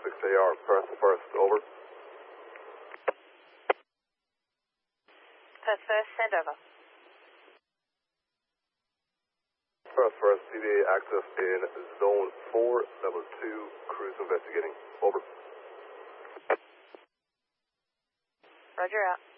6AR, Perth first, over. Perth first, send over. Perth first, CVA active in zone 4, level 2, cruise investigating, over. Roger out.